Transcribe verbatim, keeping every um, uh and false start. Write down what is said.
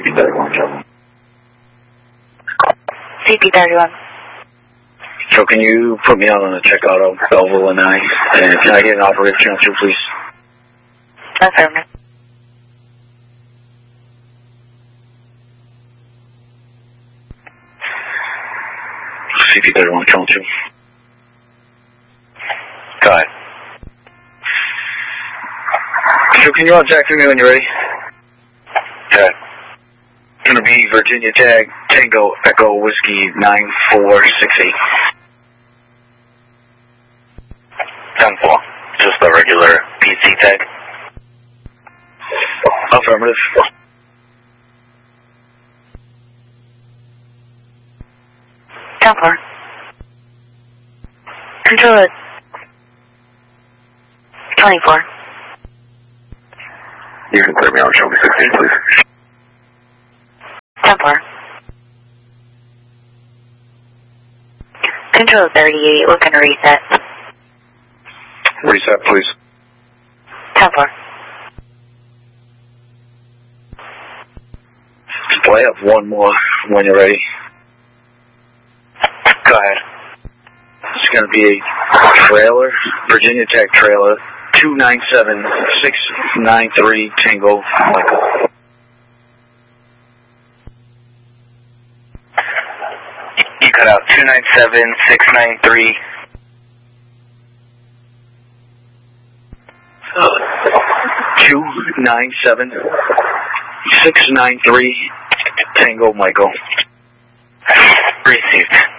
P thirty-one, Joe. C P thirty-one. So can you put me out on a check auto, Belleville and I, and can I get an operator transfer, please? Affirmative. C P thirty-one, Channel two. Go ahead. So can you all jack to me when you're ready? Okay. It's going to be Virginia Tag, Tango, Echo, Whiskey, nine four six eight. ten four. Just the regular P C tag. Affirmative. ten four. Control it. twenty-four. You can clear me out, show me sixteen, please. ten four. Control thirty-eight, we're going to reset. Reset, please. ten four. Play up one more when you're ready. Go ahead. It's going to be a trailer, Virginia Tech trailer, two nine seven six nine three Tango, Michael. You cut out two nine seven six nine three. two nine seven six nine three Tango, Michael. Received.